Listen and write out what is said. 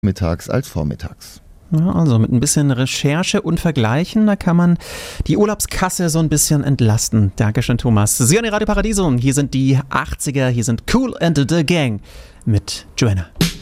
mittags als vormittags. Ja, also mit ein bisschen Recherche und Vergleichen, da kann man die Urlaubskasse so ein bisschen entlasten. Dankeschön, Thomas. Sie hören die Radio Paradiso. Hier sind die 80er, hier sind Kool and the Gang mit Joanna.